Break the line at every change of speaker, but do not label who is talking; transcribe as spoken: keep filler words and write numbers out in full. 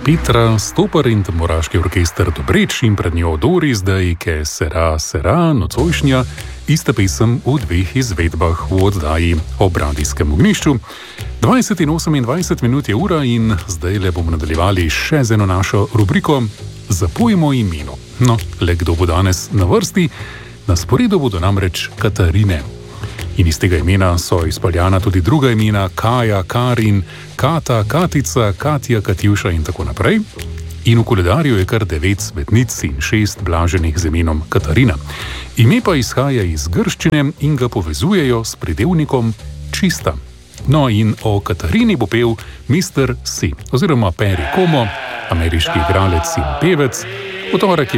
Petra Stopar in Tamburaški orkester Dobreč in pred njo Dori zdaj, ke sera, sera, nocojšnja, ista pesem v dveh izvedbah v oddaji ob radijskem ognjišču. dvajset in osemindvajset minut je ura in zdaj le bomo nadaljevali še z eno našo rubriko Zapojmo imenu. No, le kdo bo danes na vrsti? Na sporedu bodo namreč Katarine. In iz tega imena so izpeljana tudi druga imena Kaja, Karin, Kata, Katica, Katja, Katjuša in tako naprej. In v koledarju je kar devet svetnic in šest blaženih z imenom Katarina. Ime pa izhaja iz grščine in ga povezujejo s pridevnikom čista. No in o Katarini bo pel mister C, oziroma Perry Como, ameriški igralec in pevec. V torek je